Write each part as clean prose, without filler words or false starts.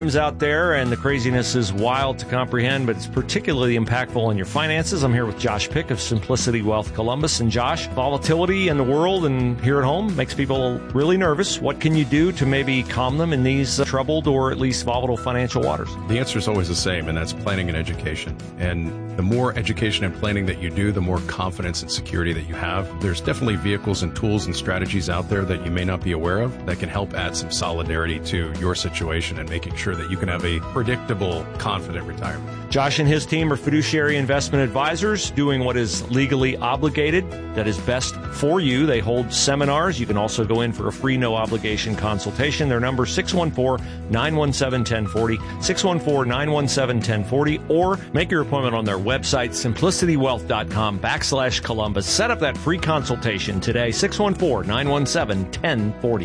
out there, and the craziness is wild to comprehend, but it's particularly impactful on your finances. I'm here with Josh Pick of Simplicity Wealth Columbus. And Josh, volatility in the world and here at home makes people really nervous. What can you do to maybe calm them in these troubled or at least volatile financial waters? The answer is always the same, and that's planning and education. And the more education and planning that you do, the more confidence and security that you have. There's definitely vehicles and tools and strategies out there that you may not be aware of that can help add some solidarity to your situation and making sure that you can have a predictable, confident retirement. Josh and his team are fiduciary investment advisors doing what is legally obligated, that is best for you. They hold seminars. You can also go in for a free, no-obligation consultation. Their number is 614-917-1040, 614-917-1040, or make your appointment on their website, simplicitywealth.com/Columbus. Set up that free consultation today, 614-917-1040.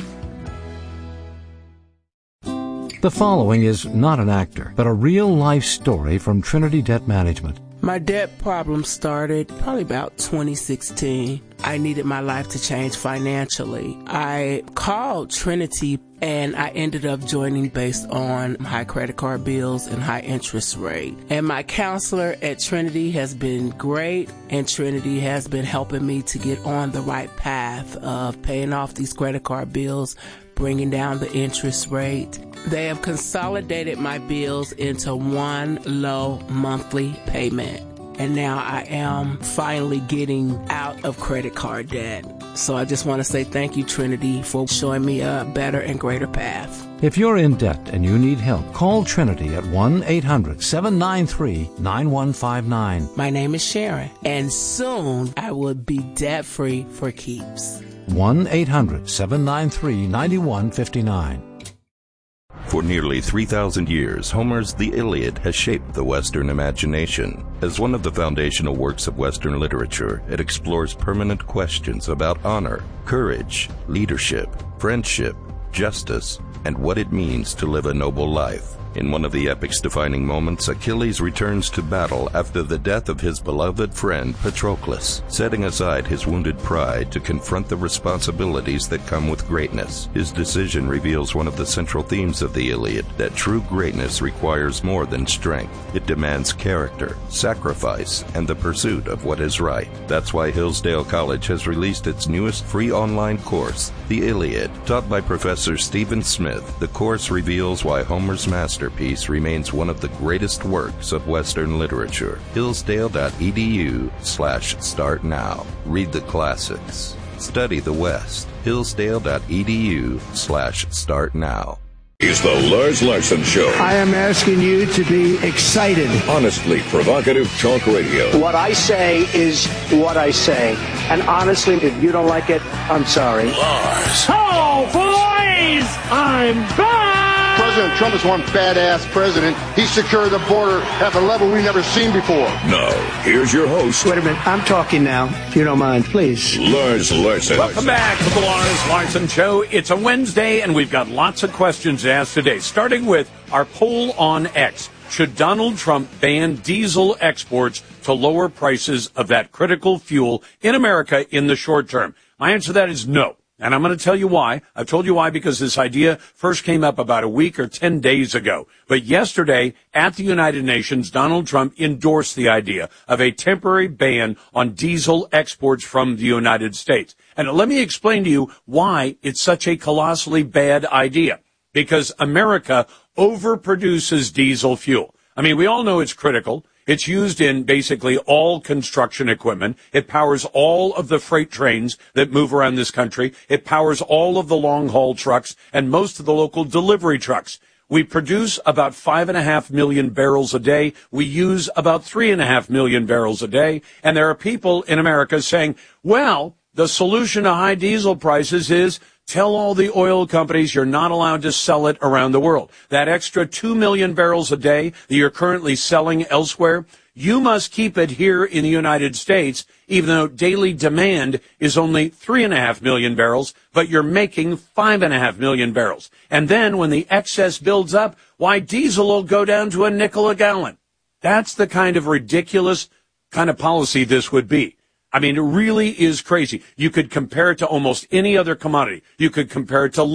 The following is not an actor, but a real-life story from Trinity Debt Management. My debt problem started probably about 2016. I needed my life to change financially. I called Trinity and I ended up joining based on high credit card bills and high interest rate. And my counselor at Trinity has been great, and Trinity has been helping me to get on the right path of paying off these credit card bills, bringing down the interest rate. They have consolidated my bills into one low monthly payment. And now I am finally getting out of credit card debt. So I just want to say thank you, Trinity, for showing me a better and greater path. If you're in debt and you need help, call Trinity at 1-800-793-9159. My name is Sharon, and soon I will be debt-free for keeps. 1-800-793-9159. For nearly 3,000 years, Homer's The Iliad has shaped the Western imagination. As one of the foundational works of Western literature, it explores permanent questions about honor, courage, leadership, friendship, justice, and what it means to live a noble life. In one of the epic's defining moments, Achilles returns to battle after the death of his beloved friend Patroclus, setting aside his wounded pride to confront the responsibilities that come with greatness. His decision reveals one of the central themes of the Iliad, that true greatness requires more than strength. It demands character, sacrifice, and the pursuit of what is right. That's why Hillsdale College has released its newest free online course, The Iliad. Taught by Professor Stephen Smith, the course reveals why Homer's masterpiece remains one of the greatest works of Western literature. Hillsdale.edu/start now. Read the classics. Study the West. Hillsdale.edu/start now. It's the Lars Larson Show. I am asking you to be excited. Honestly provocative talk radio. What I say is what I say. And honestly, if you don't like it, I'm sorry. Lars. Oh, boys! I'm back! President Trump is one badass president. He secured the border at a level we've never seen before. Now, here's your host. Wait a minute. I'm talking now, if you don't mind, please. Lars Larson. Welcome back to the Lars Larson Show. It's a Wednesday, and we've got lots of questions to ask today, starting with our poll on X. Should Donald Trump ban diesel exports to lower prices of that critical fuel in America in the short term? My answer to that is no. And I'm going to tell you why. I've told you why because this idea first came up about a week or 10 days ago. But yesterday at the United Nations, Donald Trump endorsed the idea of a temporary ban on diesel exports from the United States. And let me explain to you why it's such a colossally bad idea. Because America overproduces diesel fuel. I mean, we all know it's critical. It's used in basically all construction equipment. It powers all of the freight trains that move around this country. It powers all of the long-haul trucks and most of the local delivery trucks. We produce about 5.5 million barrels a day. We use about 3.5 million barrels a day. And there are people in America saying, well, the solution to high diesel prices is tell all the oil companies you're not allowed to sell it around the world. That extra 2 million barrels a day that you're currently selling elsewhere, you must keep it here in the United States, even though daily demand is only 3.5 million barrels, but you're making 5.5 million barrels. And then when the excess builds up, why, diesel will go down to a nickel a gallon. That's the kind of ridiculous kind of policy this would be. I mean, it really is crazy. You could compare it to almost any other commodity. You could compare it to lumber.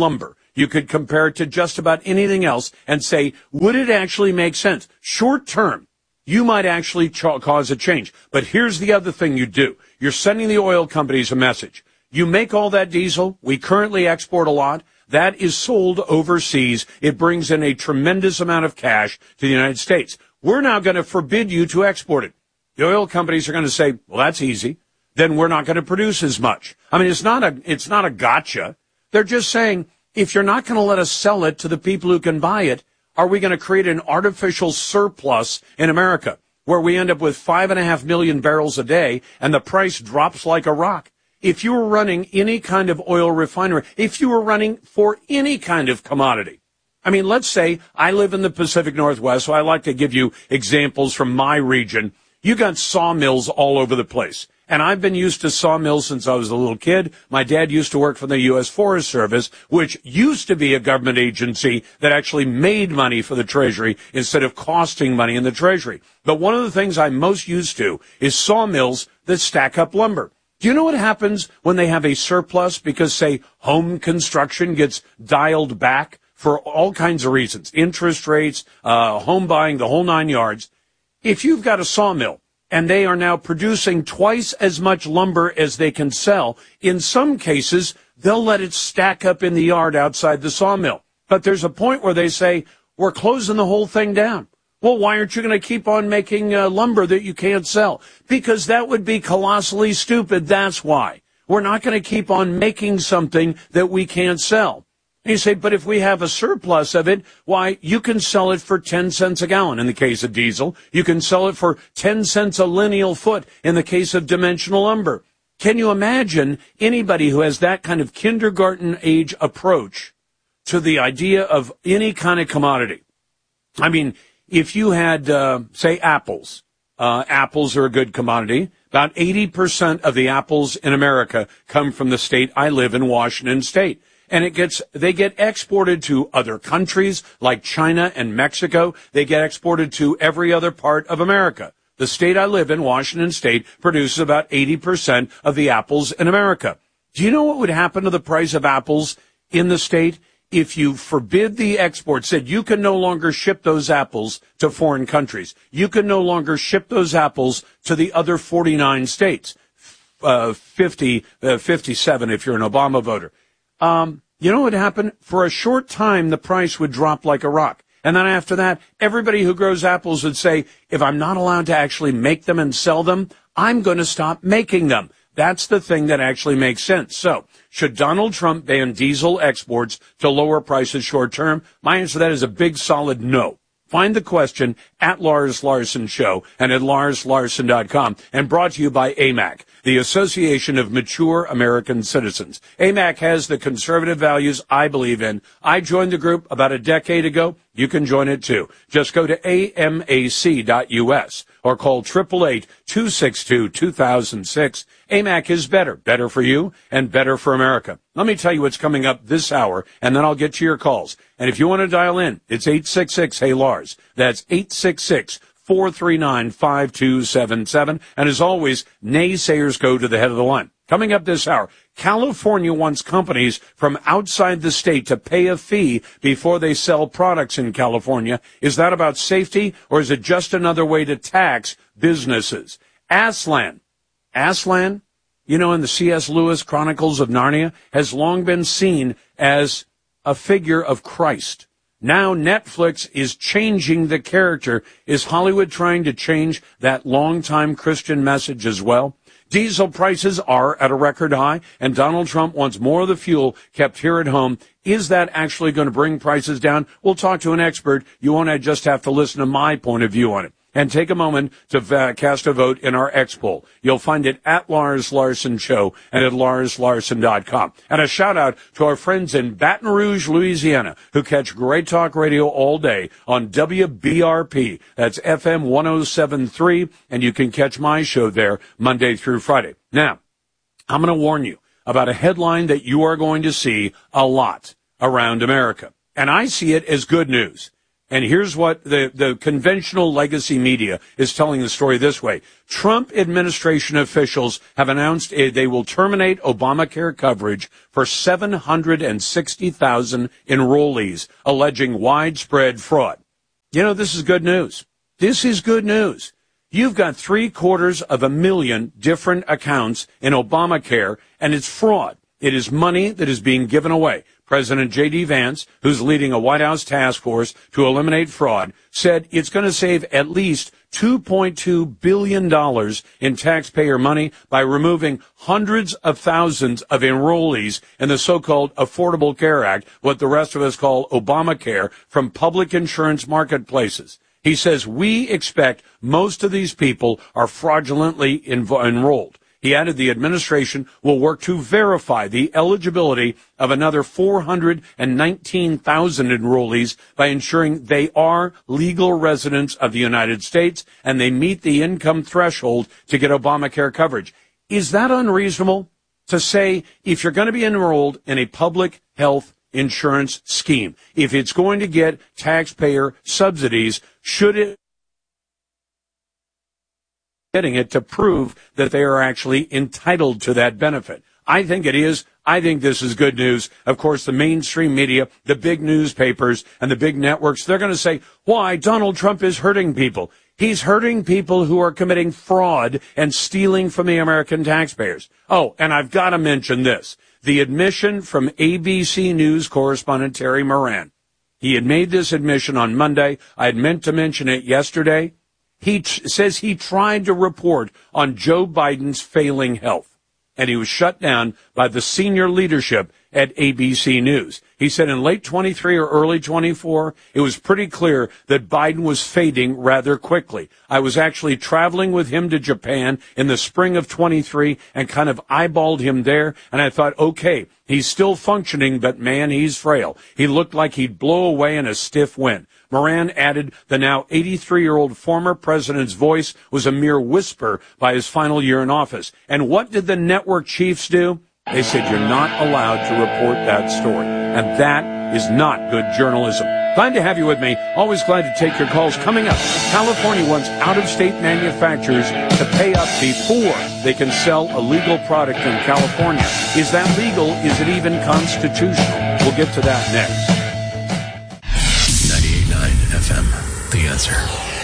You could compare it to just about anything else and say, would it actually make sense? Short term, you might actually cause a change. But here's the other thing you do. You're sending the oil companies a message. You make all that diesel. We currently export a lot. That is sold overseas. It brings in a tremendous amount of cash to the United States. We're now going to forbid you to export it. The oil companies are going to say, well, that's easy. Then we're not going to produce as much. I mean, it's not a gotcha. They're just saying, if you're not going to let us sell it to the people who can buy it, are we going to create an artificial surplus in America where we end up with 5.5 million barrels a day and the price drops like a rock? If you were running any kind of oil refinery, if you were running for any kind of commodity, I mean, let's say I live in the Pacific Northwest, so I like to give you examples from my region. You got sawmills all over the place. And I've been used to sawmills since I was a little kid. My dad used to work for the U.S. Forest Service, which used to be a government agency that actually made money for the Treasury instead of costing money in the Treasury. But one of the things I'm most used to is sawmills that stack up lumber. Do you know what happens when they have a surplus because, say, home construction gets dialed back for all kinds of reasons, interest rates, home buying, the whole 9 yards? If you've got a sawmill, and they are now producing twice as much lumber as they can sell, in some cases, they'll let it stack up in the yard outside the sawmill. But there's a point where they say, we're closing the whole thing down. Well, why aren't you going to keep on making lumber that you can't sell? Because that would be colossally stupid. That's why. We're not going to keep on making something that we can't sell. And you say, but if we have a surplus of it, why, you can sell it for 10 cents a gallon in the case of diesel. You can sell it for 10 cents a lineal foot in the case of dimensional lumber. Can you imagine anybody who has that kind of kindergarten age approach to the idea of any kind of commodity? I mean, if you had, say, apples, apples are a good commodity. About 80% of the apples in America come from the state I live in, Washington State. And they get exported to other countries like China and Mexico. They get exported to every other part of America. The state I live in, Washington State, produces about 80% of the apples in America. Do you know what would happen to the price of apples in the state if you forbid the export, said you can no longer ship those apples to foreign countries? You can no longer ship those apples to the other 49 states, 57 if you're an Obama voter. You know what would happen? For a short time, the price would drop like a rock. And then after that, everybody who grows apples would say, if I'm not allowed to actually make them and sell them, I'm going to stop making them. That's the thing that actually makes sense. So, should Donald Trump ban diesel exports to lower prices short term? My answer to that is a big solid no. Find the question at Lars Larson Show and at LarsLarson.com, and brought to you by AMAC, the Association of Mature American Citizens. AMAC has the conservative values I believe in. I joined the group about a decade ago. You can join it too. Just go to amac.us or call 888-262-2006. AMAC is better. Better for you and better for America. Let me tell you what's coming up this hour, and then I'll get to your calls. And if you want to dial in, it's 866-HEY-LARS. That's 866-439-5277. And as always, naysayers go to the head of the line. Coming up this hour, California wants companies from outside the state to pay a fee before they sell products in California. Is that about safety, or is it just another way to tax businesses? Aslan, you know, in the C.S. Lewis Chronicles of Narnia, has long been seen as a figure of Christ. Now Netflix is changing the character. Is Hollywood trying to change that longtime Christian message as well? Diesel prices are at a record high, and Donald Trump wants more of the fuel kept here at home. Is that actually going to bring prices down? We'll talk to an expert. You won't just have to listen to my point of view on it. And take a moment to cast a vote in our X poll. You'll find it at Lars Larson Show and at LarsLarson.com. And a shout out to our friends in Baton Rouge, Louisiana, who catch Great Talk Radio all day on WBRP. That's FM 107.3, and you can catch my show there Monday through Friday. Now, I'm going to warn you about a headline that you are going to see a lot around America. And I see it as good news. And here's what the conventional legacy media is telling the story this way. Trump administration officials have announced they will terminate Obamacare coverage for 760,000 enrollees, alleging widespread fraud. You know, this is good news. This is good news. You've got 750,000 different accounts in Obamacare, and it's fraud. It is money that is being given away. President J.D. Vance, who's leading a White House task force to eliminate fraud, said it's going to save at least $2.2 billion in taxpayer money by removing hundreds of thousands of enrollees in the so-called Affordable Care Act, what the rest of us call Obamacare, from public insurance marketplaces. He says we expect most of these people are fraudulently enrolled. He added the administration will work to verify the eligibility of another 419,000 enrollees by ensuring they are legal residents of the United States and they meet the income threshold to get Obamacare coverage. Is that unreasonable to say if you're going to be enrolled in a public health insurance scheme, if it's going to get taxpayer subsidies, should it getting it to prove that they are actually entitled to that benefit? I think it is. I think this is good news. Of course, the mainstream media, the big newspapers, and the big networks, they're going to say, why, Donald Trump is hurting people. He's hurting people who are committing fraud and stealing from the American taxpayers. Oh, and I've got to mention this. The admission from ABC News correspondent Terry Moran. He had made this admission on Monday. I had meant to mention it yesterday. He says he tried to report on Joe Biden's failing health, and he was shut down by the senior leadership at ABC News. He said in late 23 or early 24, it was pretty clear that Biden was fading rather quickly. I was actually traveling with him to Japan in the spring of 23 and kind of eyeballed him there, and I thought, okay, he's still functioning, but man, he's frail. He looked like he'd blow away in a stiff wind. Moran added the now 83-year-old former president's voice was a mere whisper by his final year in office. And what did the network chiefs do? They said you're not allowed to report that story. And that is not good journalism. Glad to have you with me. Always glad to take your calls. Coming up, California wants out-of-state manufacturers to pay up before they can sell a legal product in California. Is that legal? Is it even constitutional? We'll get to that next. 98.9 FM, The Answer.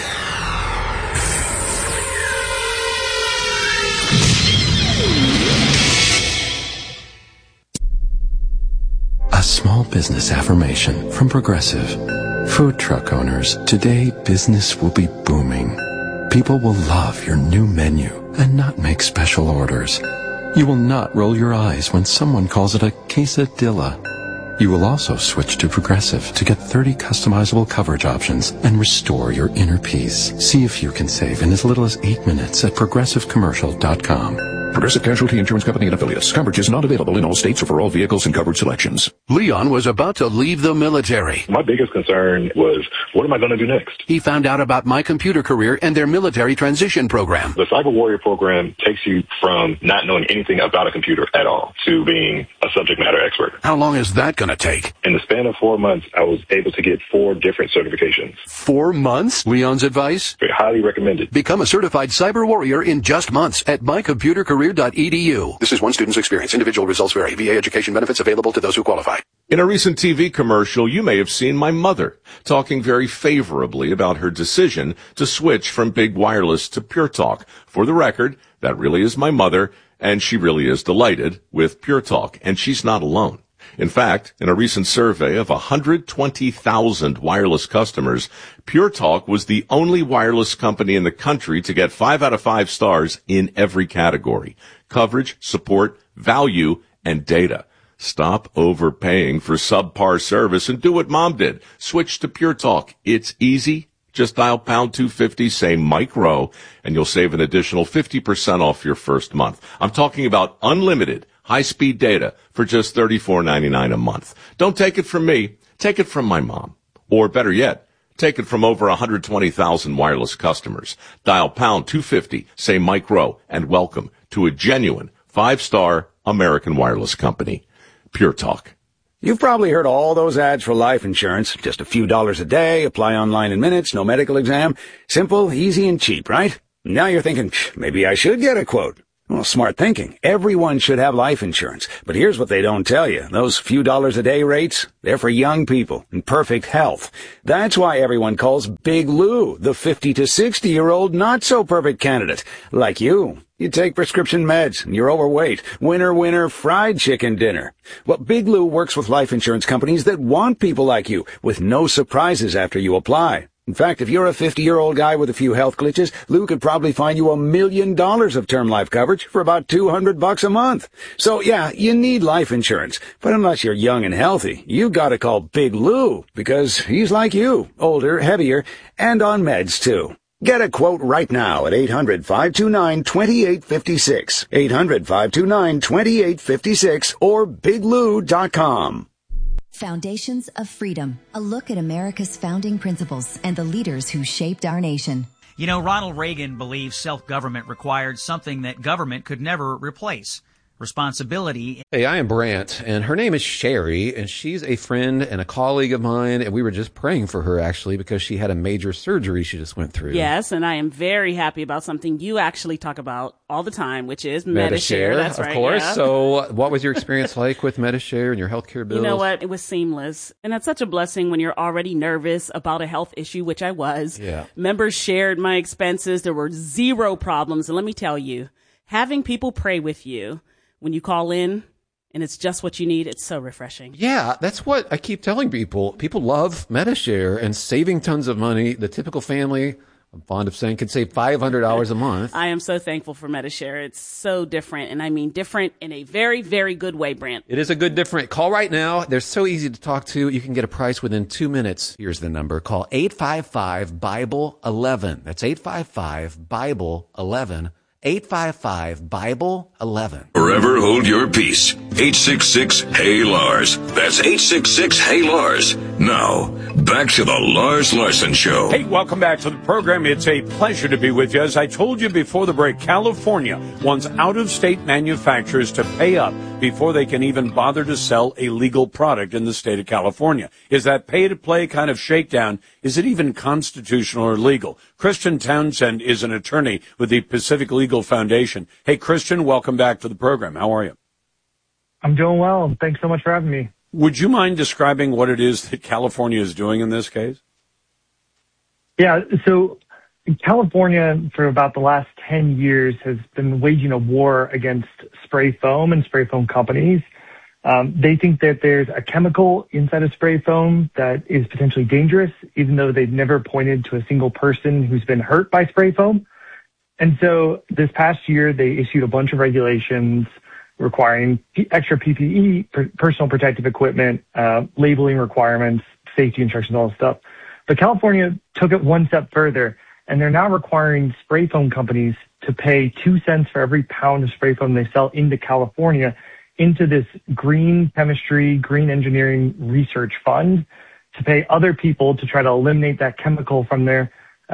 A small business affirmation from Progressive. Food truck owners, today business will be booming. People will love your new menu and not make special orders. You will not roll your eyes when someone calls it a quesadilla. You will also switch to Progressive to get 30 customizable coverage options and restore your inner peace. See if you can save in as little as 8 minutes at progressivecommercial.com. Progressive Casualty Insurance Company and Affiliates. Coverage is not available in all states or for all vehicles and coverage selections. Leon was about to leave the military. My biggest concern was, what am I going to do next? He found out about My Computer Career and their military transition program. The Cyber Warrior program takes you from not knowing anything about a computer at all to being a subject matter expert. How long is that going to take? In the span of 4 months, I was able to get 4 different certifications. 4 months? Leon's advice? Very highly recommended. Become a certified cyber warrior in just months at mycomputercareer.edu. This is one student's experience. Individual results vary. VA education benefits available to those who qualify. In a recent TV commercial, you may have seen my mother talking very favorably about her decision to switch from big wireless to Pure Talk. For the record, that really is my mother, and she really is delighted with Pure Talk, and she's not alone. In fact, in a recent survey of 120,000 wireless customers, Pure Talk was the only wireless company in the country to get 5 out of 5 stars in every category: coverage, support, value, and data. Stop overpaying for subpar service and do what Mom did. Switch to Pure Talk. It's easy. Just dial pound 250, say Mike Rowe, and you'll save an additional 50% off your first month. I'm talking about unlimited high-speed data for just $34.99 a month. Don't take it from me. Take it from my mom. Or better yet, take it from over 120,000 wireless customers. Dial pound 250, say Mike Rowe, and welcome to a genuine 5-star American wireless company. Pure Talk. You've probably heard all those ads for life insurance. Just a few dollars a day, apply online in minutes, no medical exam. Simple, easy, and cheap, right? Now you're thinking, maybe I should get a quote. Well, smart thinking. Everyone should have life insurance. But here's what they don't tell you. Those few dollars a day rates, they're for young people in perfect health. That's why everyone calls Big Lou the 50 to 60-year-old not-so-perfect candidate. Like you. You take prescription meds, and you're overweight. Winner, winner, fried chicken dinner. Well, Big Lou works with life insurance companies that want people like you, with no surprises after you apply. In fact, if you're a 50-year-old guy with a few health glitches, Lou could probably find you $1 million of term life coverage for about $200 a month. So yeah, you need life insurance. But unless you're young and healthy, you gotta call Big Lou, because he's like you, older, heavier, and on meds too. Get a quote right now at 800-529-2856. 800-529-2856 or biglou.com. Foundations of Freedom, a look at America's founding principles and the leaders who shaped our nation. You know, Ronald Reagan believed self-government required something that government could never replace: responsibility. Hey, I am Brant, and her name is Sherry, and she's a friend and a colleague of mine, and we were just praying for her, actually, because she had a major surgery she just went through. Yes, and I am very happy about something you actually talk about all the time, which is Medi-Share. That's right, of course. Yeah. So what was your experience like with Medi-Share and your healthcare bills? You know what? It was seamless. And that's such a blessing when you're already nervous about a health issue, which I was. Yeah. Members shared my expenses. There were zero problems. And let me tell you, having people pray with you when you call in and it's just what you need, it's so refreshing. Yeah, that's what I keep telling people. People love Medi-Share and saving tons of money. The typical family, I'm fond of saying, could save $500 a month. I am so thankful for Medi-Share. It's so different, and I mean different in a very, very good way, Brant. It is a good different. Call right now. They're so easy to talk to. You can get a price within 2 minutes. Here's the number. Call 855-BIBLE-11. That's 855-BIBLE-11. 855-BIBLE-11. Forever hold your peace. 866-HEY-LARS. That's 866-HEY-LARS. Now, back to the Lars Larson Show. Hey, welcome back to the program. It's a pleasure to be with you. As I told you before the break, California wants out-of-state manufacturers to pay up before they can even bother to sell a legal product in the state of California. Is that pay-to-play kind of shakedown? Is it even constitutional or legal? Christian Townsend is an attorney with the Pacific Legal Foundation. Hey, Christian, welcome back to the program. How are you? I'm doing well. Thanks so much for having me. Would you mind describing what it is that California is doing in this case? Yeah, so California, for about the last 10 years, has been waging a war against spray foam and spray foam companies. They think that there's a chemical inside of spray foam that is potentially dangerous, even though they've never pointed to a single person who's been hurt by spray foam. And so this past year, they issued a bunch of regulations requiring extra PPE, personal protective equipment, labeling requirements, safety instructions, all this stuff. But California took it one step further, and they're now requiring spray foam companies to pay 2 cents for every pound of spray foam they sell into California into this green chemistry, green engineering research fund to pay other people to try to eliminate that chemical from their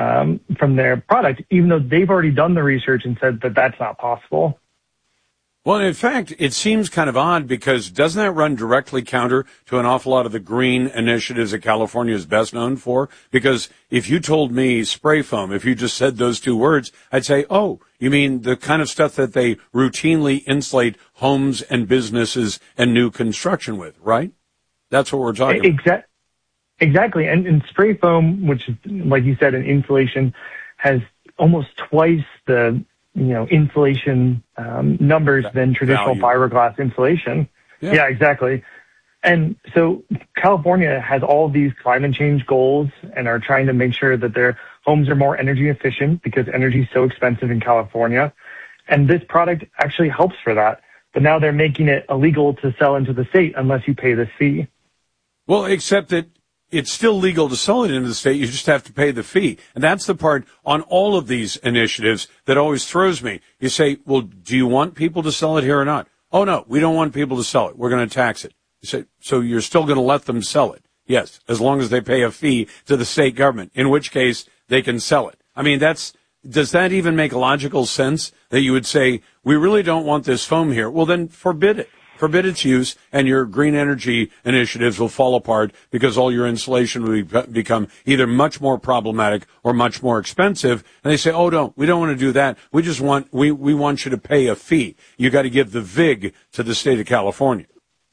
product, even though they've already done the research and said that that's not possible. Well, in fact, it seems kind of odd because doesn't that run directly counter to an awful lot of the green initiatives that California is best known for? Because if you told me spray foam, if you just said those two words, I'd say, oh, you mean the kind of stuff that they routinely insulate homes and businesses and new construction with, right? That's what we're talking about. Exactly. And spray foam, which is, like you said, an insulation, has almost twice the insulation numbers than traditional fiberglass insulation. Yeah, exactly. And so California has all these climate change goals and are trying to make sure that their homes are more energy efficient because energy is so expensive in California. And this product actually helps for that. But now they're making it illegal to sell into the state unless you pay this fee. Well, except that it's still legal to sell it into the state. You just have to pay the fee. And that's the part on all of these initiatives that always throws me. You say, well, do you want people to sell it here or not? Oh, no, we don't want people to sell it. We're going to tax it. You say, so you're still going to let them sell it? Yes, as long as they pay a fee to the state government, in which case they can sell it. I mean, does that even make logical sense that you would say, we really don't want this foam here? Well, then forbid it. forbid its use, and your green energy initiatives will fall apart because all your insulation will become either much more problematic or much more expensive. And they say, oh, no, we don't want to do that. We just want, we want you to pay a fee. You got to give the VIG to the state of California.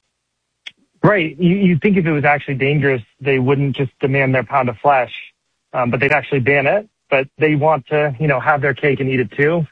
Right. You'd think if it was actually dangerous, they wouldn't just demand their pound of flesh, but they'd actually ban it. But they want to, have their cake and eat it too.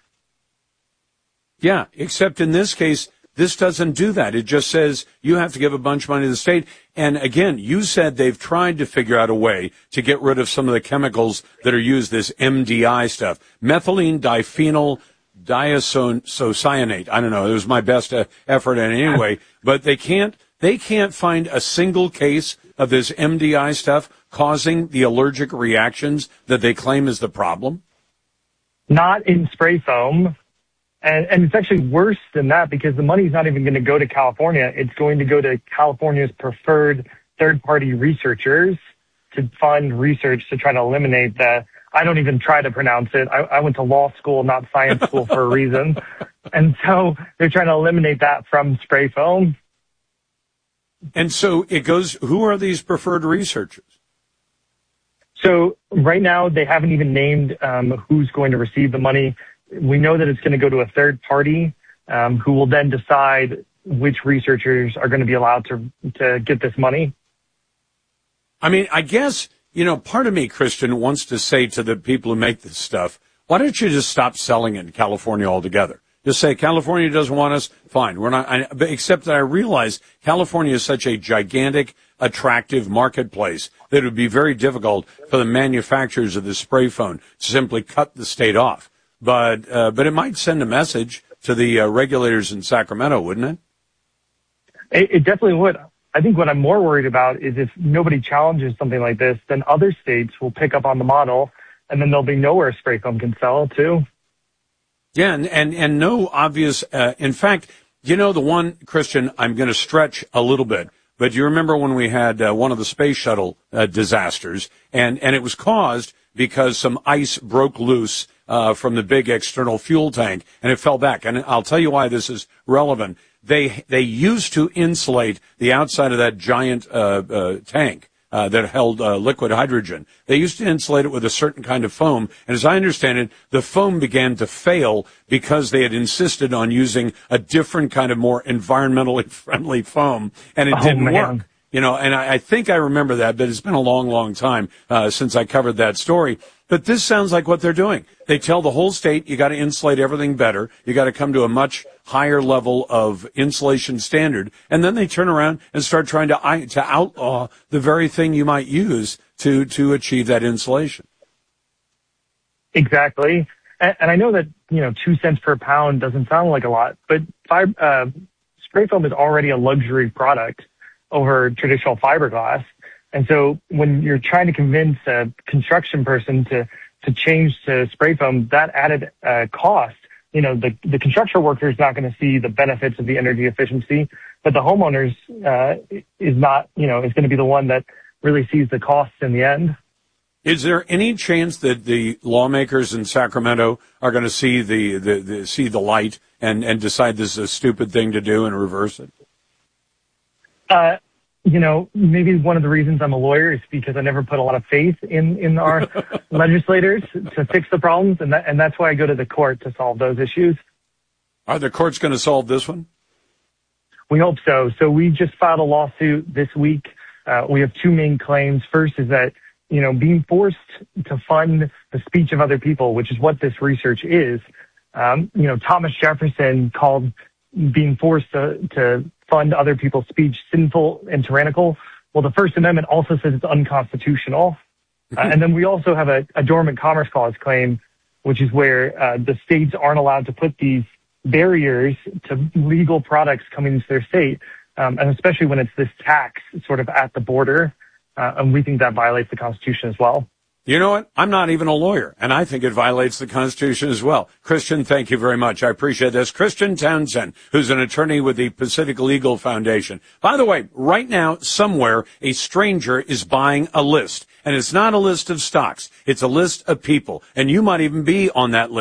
Yeah, except in this case, this doesn't do that. It just says you have to give a bunch of money to the state. And again, you said they've tried to figure out a way to get rid of some of the chemicals that are used, this MDI stuff, methylene diphenyl diisocyanate. I don't know. It was my best effort in any way, but they can't find a single case of this MDI stuff causing the allergic reactions that they claim is the problem? Not in spray foam. And it's actually worse than that because the money's not even going to go to California. It's going to go to California's preferred third-party researchers to fund research to try to eliminate the, I don't even try to pronounce it. I went to law school, not science school for a reason. And so they're trying to eliminate that from spray foam. And so it goes, who are these preferred researchers? So right now they haven't even named who's going to receive the money. We know that it's going to go to a third party who will then decide which researchers are going to be allowed to get this money. I mean, I guess, part of me, Christian, wants to say to the people who make this stuff, why don't you just stop selling it in California altogether? Just say California doesn't want us. Fine. We're not, except that I realize California is such a gigantic, attractive marketplace that it would be very difficult for the manufacturers of the spray foam to simply cut the state off. But it might send a message to the regulators in Sacramento, wouldn't it? It definitely would. I think what I'm more worried about is if nobody challenges something like this, then other states will pick up on the model, and then there'll be nowhere spray foam can sell too. Yeah, and no obvious, in fact, the one, Christian, I'm going to stretch a little bit, but you remember when we had one of the space shuttle disasters, and it was caused because some ice broke loose from the big external fuel tank, and it fell back. And I'll tell you why this is relevant. They used to insulate the outside of that giant tank that held liquid hydrogen. They used to insulate it with a certain kind of foam, and as I understand it, the foam began to fail because they had insisted on using a different kind of more environmentally friendly foam, and it didn't work. And I think I remember that, but it's been a long, long time since I covered that story. But this sounds like what they're doing. They tell the whole state, you got to insulate everything better. You got to come to a much higher level of insulation standard. And then they turn around and start trying to outlaw the very thing you might use to achieve that insulation. Exactly. And I know that, 2 cents per pound doesn't sound like a lot, but spray foam is already a luxury product over traditional fiberglass. And so when you're trying to convince a construction person to change to spray foam, that added cost, the construction worker is not going to see the benefits of the energy efficiency, but the homeowners is not, is going to be the one that really sees the costs in the end. Is there any chance that the lawmakers in Sacramento are going to see the light and decide this is a stupid thing to do and reverse it? Maybe one of the reasons I'm a lawyer is because I never put a lot of faith in our legislators to fix the problems, and that's why I go to the court to solve those issues. Are the courts going to solve this one? We hope so. So we just filed a lawsuit this week. We have two main claims. First is that, being forced to fund the speech of other people, which is what this research is. Thomas Jefferson called being forced to fund other people's speech sinful and tyrannical. Well, the First Amendment also says it's unconstitutional. And then we also have a dormant commerce clause claim, which is where the states aren't allowed to put these barriers to legal products coming into their state, and especially when it's this tax sort of at the border. And we think that violates the Constitution as well. You know what? I'm not even a lawyer, and I think it violates the Constitution as well. Christian, thank you very much. I appreciate this. Christian Townsend, who's an attorney with the Pacific Legal Foundation. By the way, right now, somewhere, a stranger is buying a list. And it's not a list of stocks. It's a list of people. And you might even be on that list.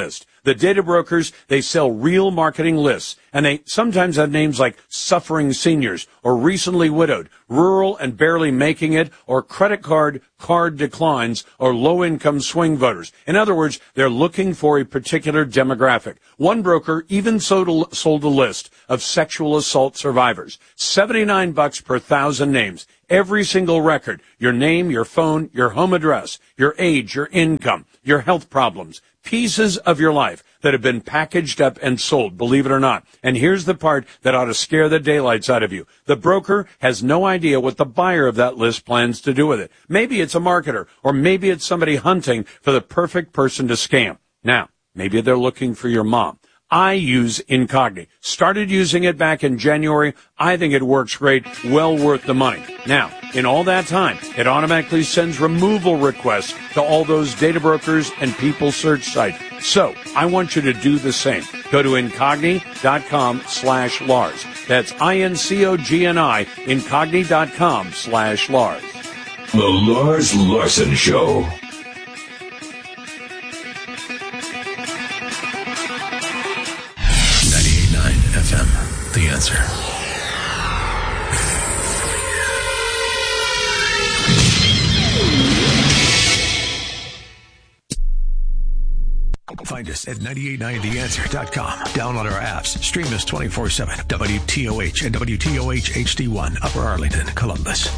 The data brokers, they sell real marketing lists, and they sometimes have names like suffering seniors or recently widowed, rural and barely making it, or credit card declines, or low-income swing voters. In other words, they're looking for a particular demographic. One broker even sold a list of sexual assault survivors. $79 per 1,000 names. Every single record, your name, your phone, your home address, your age, your income, your health problems, pieces of your life that have been packaged up and sold, believe it or not. And here's the part that ought to scare the daylights out of you. The broker has no idea what the buyer of that list plans to do with it. Maybe it's a marketer, or maybe it's somebody hunting for the perfect person to scam. Now, maybe they're looking for your mom. I use Incogni. Started using it back in January. I think it works great. Well worth the money. Now, in all that time, it automatically sends removal requests to all those data brokers and people search sites. So, I want you to do the same. Go to Incogni.com/Lars. That's INCOGNI, Incogni.com/Lars. The Lars Larson Show. FM, The Answer. Find us at 989theanswer.com. Download our apps. Stream us 24/7. WTOH and WTOH HD1, Upper Arlington, Columbus.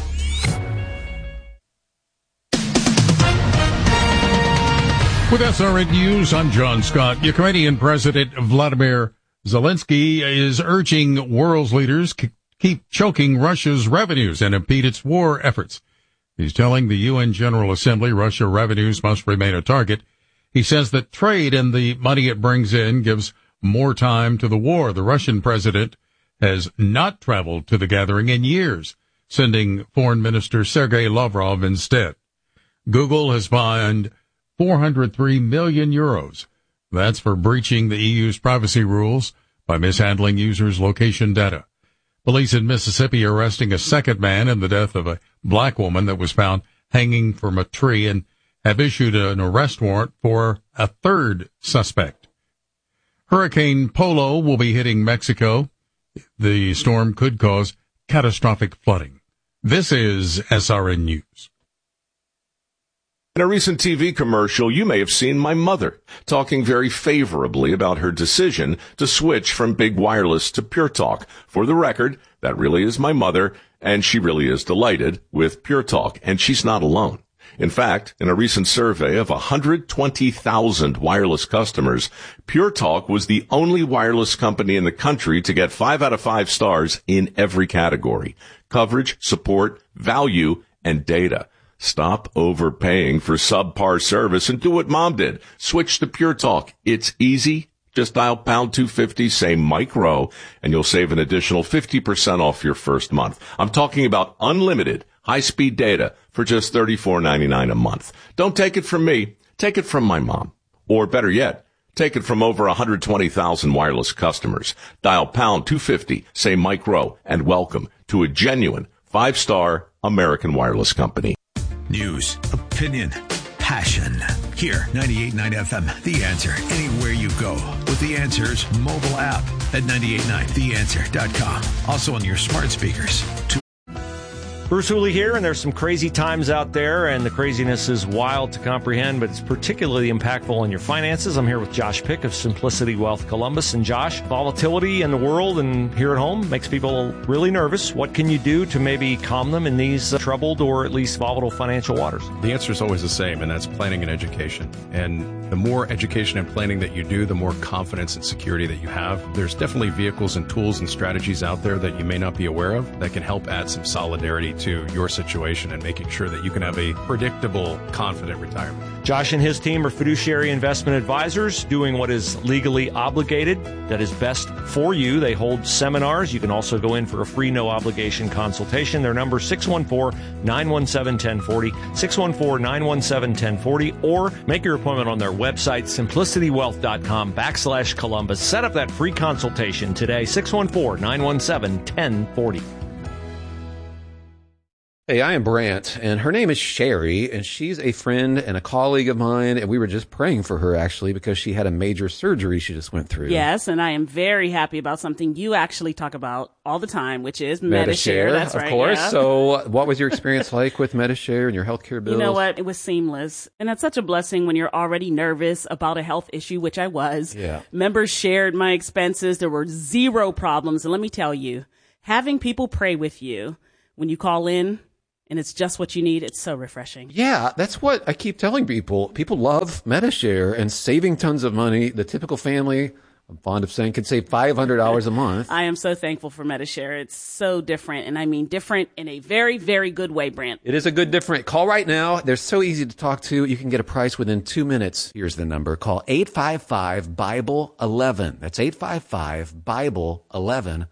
With SRN News, I'm John Scott. Ukrainian President Vladimir Zelensky is urging world's leaders to keep choking Russia's revenues and impede its war efforts. He's telling the UN General Assembly Russia revenues must remain a target. He says that trade and the money it brings in gives more time to the war. The Russian president has not traveled to the gathering in years, sending Foreign Minister Sergei Lavrov instead. Google has fined 403 million euros. That's for breaching the EU's privacy rules by mishandling users' location data. Police in Mississippi are arresting a second man in the death of a black woman that was found hanging from a tree and have issued an arrest warrant for a third suspect. Hurricane Polo will be hitting Mexico. The storm could cause catastrophic flooding. This is SRN News. In a recent TV commercial, you may have seen my mother talking very favorably about her decision to switch from big wireless to Pure Talk. For the record, that really is my mother, and she really is delighted with Pure Talk, and she's not alone. In fact, in a recent survey of 120,000 wireless customers, Pure Talk was the only wireless company in the country to get 5 out of 5 stars in every category: coverage, support, value, and data. Stop overpaying for subpar service and do what Mom did. Switch to Pure Talk. It's easy. Just dial pound 250, say micro, and you'll save an additional 50% off your first month. I'm talking about unlimited high-speed data for just $34.99 a month. Don't take it from me. Take it from my mom. Or better yet, take it from over 120,000 wireless customers. Dial pound 250, say micro, and welcome to a genuine 5-star American wireless company. News, opinion, passion. Here, 98.9 FM, The Answer. Anywhere you go with The Answer's mobile app at 989theanswer.com. Also on your smart speakers. Bruce Hooley here, and there's some crazy times out there, and the craziness is wild to comprehend, but it's particularly impactful on your finances. I'm here with Josh Pick of Simplicity Wealth Columbus. And Josh, volatility in the world and here at home makes people really nervous. What can you do to maybe calm them in these troubled or at least volatile financial waters? The answer is always the same, and that's planning and education. And the more education and planning that you do, the more confidence and security that you have. There's definitely vehicles and tools and strategies out there that you may not be aware of that can help add some solidarity to your situation and making sure that you can have a predictable, confident retirement. Josh and his team are fiduciary investment advisors doing what is legally obligated, that is best for you. They hold seminars. You can also go in for a free, no-obligation consultation. Their number is 614-917-1040, 614-917-1040, or make your appointment on their website, simplicitywealth.com/Columbus. Set up that free consultation today, 614-917-1040. Hey, I am Brant, and her name is Sherry, and she's a friend and a colleague of mine, and we were just praying for her, actually, because she had a major surgery she just went through. Yes, and I am very happy about something you actually talk about all the time, which is Medi-Share. That's right. Of course. Yeah. So what was your experience like with Medi-Share and your healthcare bills? You know what? It was seamless. And that's such a blessing when you're already nervous about a health issue, which I was. Yeah. Members shared my expenses. There were zero problems. And let me tell you, having people pray with you when you call in, and it's just what you need, it's so refreshing. Yeah, that's what I keep telling people. People love Medi-Share and saving tons of money. The typical family, I'm fond of saying, can save $500 a month. I am so thankful for Medi-Share. It's so different, and I mean different in a very, very good way, Brant. It is a good different. Call right now. They're so easy to talk to. You can get a price within 2 minutes. Here's the number. Call 855-BIBLE-11. That's 855-BIBLE-11.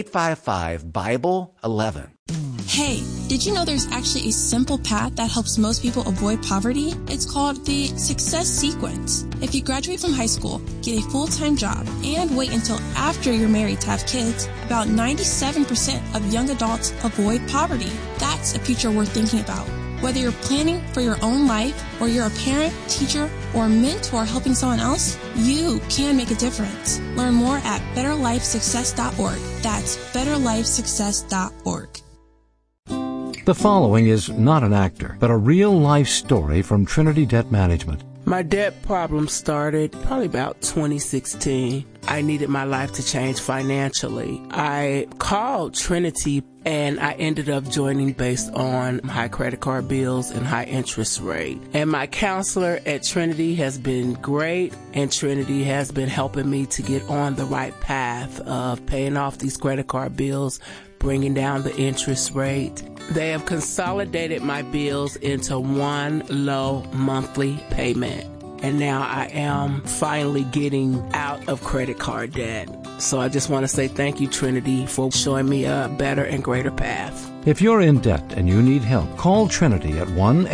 855-BIBLE-11. Hey, did you know there's actually a simple path that helps most people avoid poverty? It's called the Success Sequence. If you graduate from high school, get a full-time job, and wait until after you're married to have kids, about 97% of young adults avoid poverty. That's a future worth thinking about. Whether you're planning for your own life, or you're a parent, teacher, or mentor helping someone else, you can make a difference. Learn more at betterlifesuccess.org. That's betterlifesuccess.org. The following is not an actor, but a real-life story from Trinity Debt Management. My debt problem started probably about 2016. I needed my life to change financially. I called Trinity and I ended up joining based on high credit card bills and high interest rate. And my counselor at Trinity has been great, and Trinity has been helping me to get on the right path of paying off these credit card bills, bringing down the interest rate. They have consolidated my bills into one low monthly payment. And now I am finally getting out of credit card debt. So I just want to say thank you, Trinity, for showing me a better and greater path. If you're in debt and you need help, call Trinity at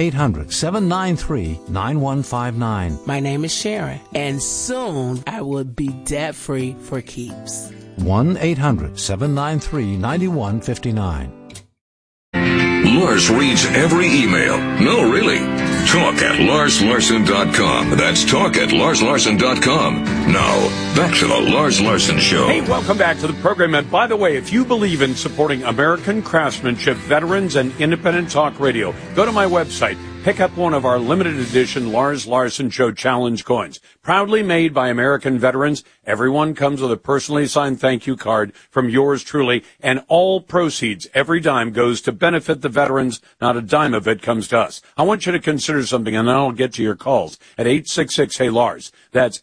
1-800-793-9159. My name is Sharon, and soon I will be debt-free for keeps. 1-800-793-9159. Lars reads every email. No, really. Talk at LarsLarson.com. That's talk at LarsLarson.com. Now, back to the Lars Larson Show. Hey, welcome back to the program. And by the way, if you believe in supporting American craftsmanship, veterans, and independent talk radio, go to my website. Pick up one of our limited edition Lars Larson Show Challenge coins. Proudly made by American veterans. Everyone comes with a personally signed thank you card from yours truly. And all proceeds, every dime, goes to benefit the veterans. Not a dime of it comes to us. I want you to consider something, and then I'll get to your calls at 866-HEY-LARS. That's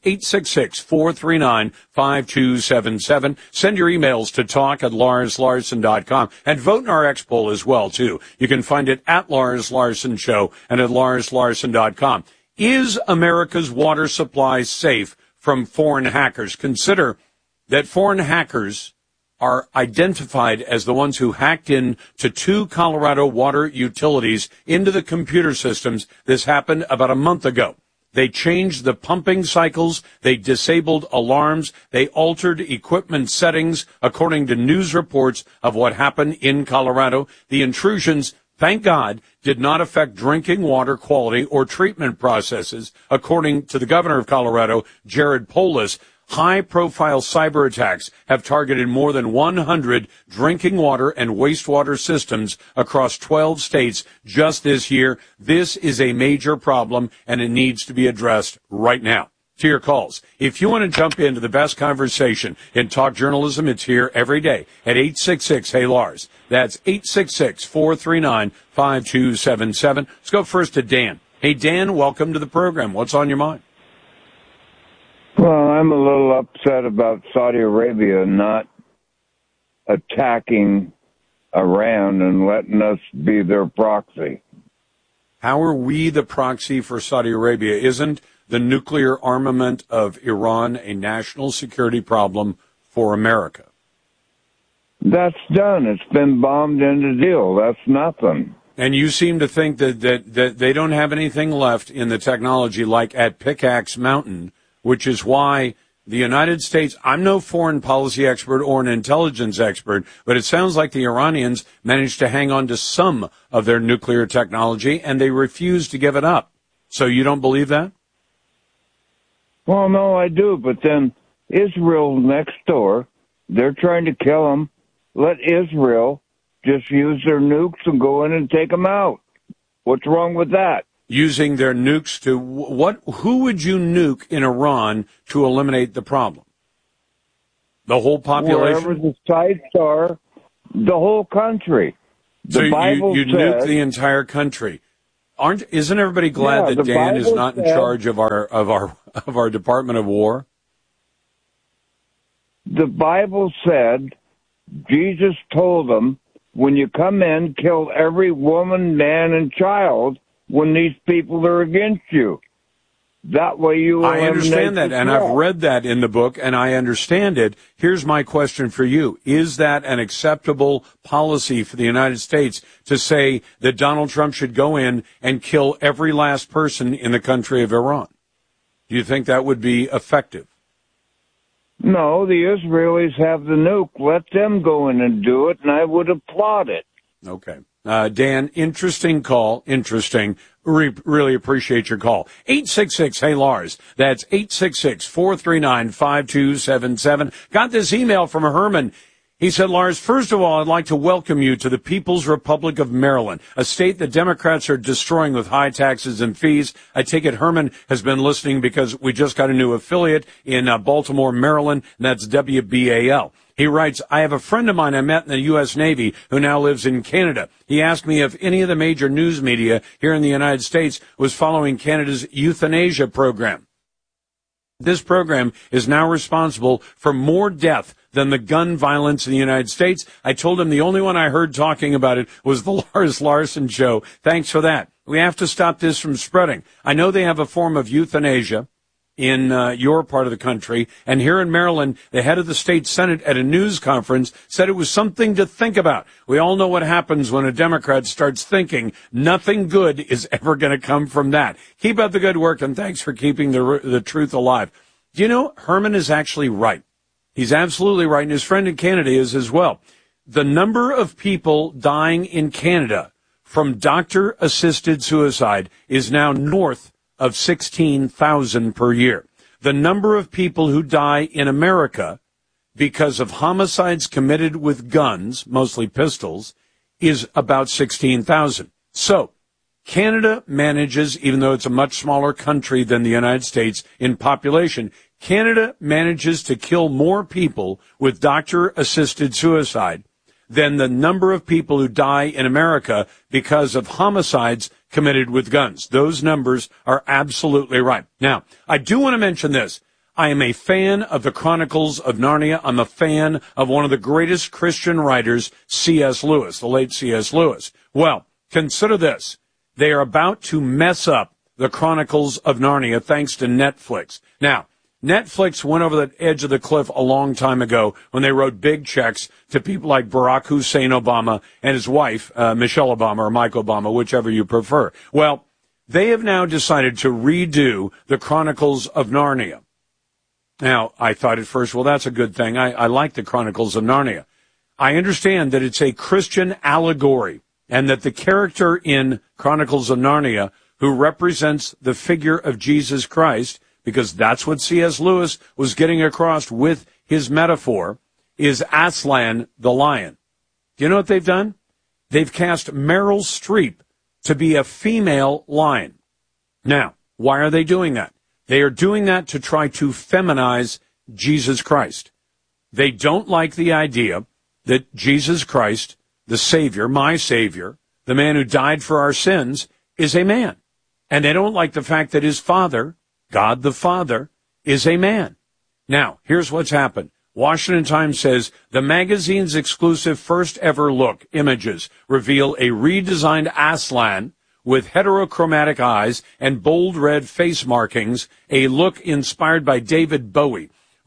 866-439-5277. Send your emails to talk at LarsLarson.com. And vote in our X poll as well, too. You can find it at Lars Larson Show and at LarsLarson.com. Is America's water supply safe from foreign hackers? Consider that foreign hackers are identified as the ones who hacked in to 2 Colorado water utilities into the computer systems. This happened about a month ago. They changed the pumping cycles. They disabled alarms. They altered equipment settings according to news reports of what happened in Colorado. The intrusions, thank God, did not affect drinking water quality or treatment processes, according to the governor of Colorado, Jared Polis. High-profile cyber attacks have targeted more than 100 drinking water and wastewater systems across 12 states just this year. This is a major problem, and it needs to be addressed right now. To your calls. If you want to jump into the best conversation in talk journalism, it's here every day at 866-HEY-LARS. That's 866-439-5277. Let's go first to Dan. Hey, Dan, welcome to the program. What's on your mind? Well, I'm a little upset about Saudi Arabia not attacking Iran and letting us be their proxy. How are we the proxy for Saudi Arabia? Isn't the nuclear armament of Iran a national security problem for America? That's done. It's been bombed into deal. That's nothing. And you seem to think that they don't have anything left in the technology like at Pickaxe Mountain, which is why the United States, I'm no foreign policy expert or an intelligence expert, but it sounds like the Iranians managed to hang on to some of their nuclear technology, and they refuse to give it up. So you don't believe that? Well, no, I do, but then Israel next door, they're trying to kill them. Let Israel just use their nukes and go in and take them out. What's wrong with that? Using their nukes to what? Who would you nuke in Iran to eliminate the problem? The whole population? Wherever the sites are, the whole country. So the Bible you nuke the entire country. Isn't everybody glad that Dan is not in charge of our Department of War? The Bible said, Jesus told them, when you come in, kill every woman, man, and child when these people are against you. That way you will. I understand that, and I've read that in the book, and I understand it. Here's my question for you. Is that an acceptable policy for the United States to say that Donald Trump should go in and kill every last person in the country of Iran? Do you think that would be effective? No, the Israelis have the nuke. Let them go in and do it, and I would applaud it. Okay. Dan, interesting call. Interesting. Really appreciate your call. 866, hey Lars. That's 866-439-5277. Got this email from Herman. He said, Lars, first of all, I'd like to welcome you to the People's Republic of Maryland, a state that Democrats are destroying with high taxes and fees. I take it Herman has been listening because we just got a new affiliate in Baltimore, Maryland, and that's WBAL. He writes, I have a friend of mine I met in the U.S. Navy who now lives in Canada. He asked me if any of the major news media here in the United States was following Canada's euthanasia program. This program is now responsible for more death than the gun violence in the United States. I told him the only one I heard talking about it was the Lars Larson show. Thanks for that. We have to stop this from spreading. I know they have a form of euthanasia in your part of the country, and here in Maryland, the head of the state Senate at a news conference said it was something to think about. We all know what happens when a Democrat starts thinking nothing good is ever going to come from that. Keep up the good work, and thanks for keeping the truth alive. Do you know, Herman is actually right. He's absolutely right, and his friend in Canada is as well. The number of people dying in Canada from doctor-assisted suicide is now north of 16,000 per year. The number of people who die in America because of homicides committed with guns, mostly pistols, is about 16,000. So, Canada manages, even though it's a much smaller country than the United States in population, Canada manages to kill more people with doctor-assisted suicide than the number of people who die in America because of homicides committed with guns. Those numbers are absolutely right. Now, I do want to mention this. I am a fan of the Chronicles of Narnia. I'm a fan of one of the greatest Christian writers, C.S. Lewis, the late C.S. Lewis. Well, consider this. They are about to mess up the Chronicles of Narnia thanks to Netflix. Now, Netflix went over the edge of the cliff a long time ago when they wrote big checks to people like Barack Hussein Obama and his wife, Michelle Obama, or Mike Obama, whichever you prefer. Well, they have now decided to redo the Chronicles of Narnia. Now, I thought at first, well, that's a good thing. I like the Chronicles of Narnia. I understand that it's a Christian allegory and that the character in Chronicles of Narnia who represents the figure of Jesus Christ, because that's what C.S. Lewis was getting across with his metaphor, is Aslan the lion. Do you know what they've done? They've cast Meryl Streep to be a female lion. Now, why are they doing that? They are doing that to try to feminize Jesus Christ. They don't like the idea that Jesus Christ, the Savior, my Savior, the man who died for our sins, is a man. And they don't like the fact that his father, God the Father, is a man. Now, here's what's happened. Washington Times says the magazine's exclusive first ever look images reveal a redesigned Aslan with heterochromatic eyes and bold red face markings, a look inspired by David Bowie.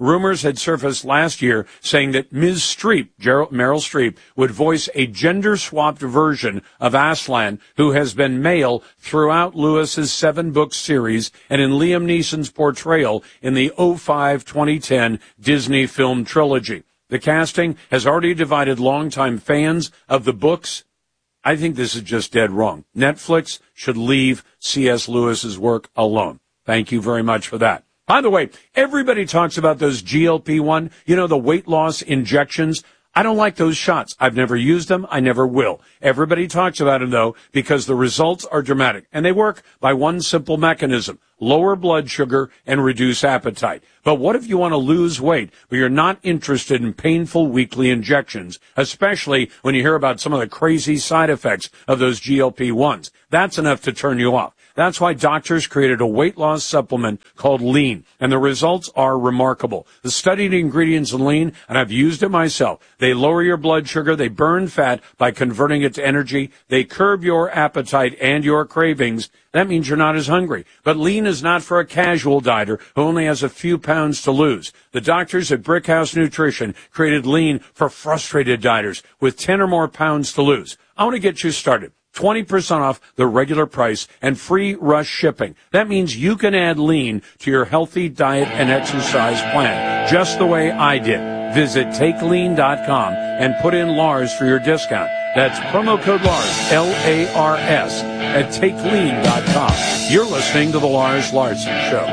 rumors had surfaced last year saying that Ms. Streep, Meryl Streep, would voice a gender-swapped version of Aslan, who has been male throughout Lewis's 7-book series and in Liam Neeson's portrayal in the 2005-2010 Disney film trilogy. The casting has already divided longtime fans of the books. I think this is just dead wrong. Netflix should leave C.S. Lewis's work alone. Thank you very much for that. By the way, everybody talks about those GLP-1, the weight loss injections. I don't like those shots. I've never used them. I never will. Everybody talks about them, though, because the results are dramatic. And they work by one simple mechanism: lower blood sugar and reduce appetite. But what if you want to lose weight, but you're not interested in painful weekly injections, especially when you hear about some of the crazy side effects of those GLP-1s? That's enough to turn you off. That's why doctors created a weight loss supplement called Lean, and the results are remarkable. The studied ingredients in Lean, and I've used it myself, they lower your blood sugar, they burn fat by converting it to energy, they curb your appetite and your cravings. That means you're not as hungry. But Lean is not for a casual dieter who only has a few pounds to lose. The doctors at Brickhouse Nutrition created Lean for frustrated dieters with 10 or more pounds to lose. I want to get you started. 20% off the regular price and free rush shipping. That means you can add Lean to your healthy diet and exercise plan, just the way I did. Visit TakeLean.com and put in Lars for your discount. That's promo code Lars, L-A-R-S, at TakeLean.com. You're listening to The Lars Larson Show.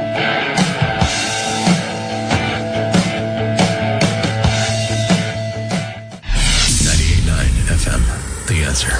98.9 FM, The Answer.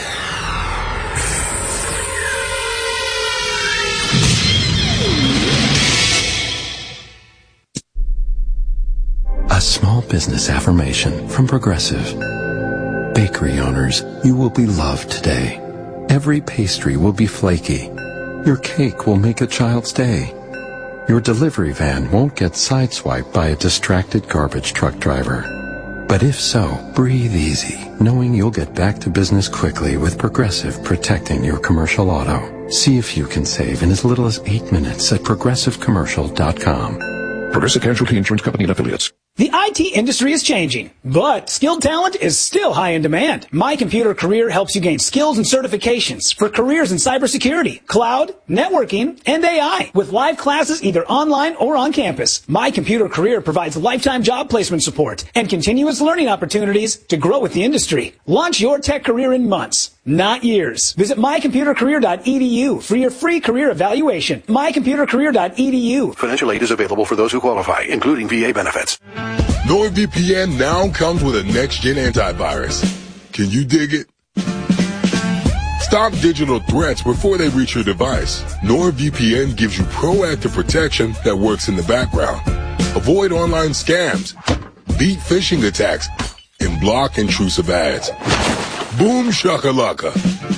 A small business affirmation from Progressive. Bakery owners, you will be loved today. Every pastry will be flaky. Your cake will make a child's day. Your delivery van won't get sideswiped by a distracted garbage truck driver. But if so, breathe easy, knowing you'll get back to business quickly with Progressive protecting your commercial auto. See if you can save in as little as 8 minutes at progressivecommercial.com. Progressive Casualty Insurance Company and Affiliates. The IT industry is changing, but skilled talent is still high in demand. My Computer Career helps you gain skills and certifications for careers in cybersecurity, cloud, networking, and AI with live classes either online or on campus. My Computer Career provides lifetime job placement support and continuous learning opportunities to grow with the industry. Launch your tech career in months, not years. Visit mycomputercareer.edu for your free career evaluation. mycomputercareer.edu. Financial aid is available for those who qualify, including VA benefits. NordVPN now comes with a next-gen antivirus. Can you dig it? Stop digital threats before they reach your device. NordVPN gives you proactive protection that works in the background. Avoid online scams, beat phishing attacks, and block intrusive ads. Boom shakalaka.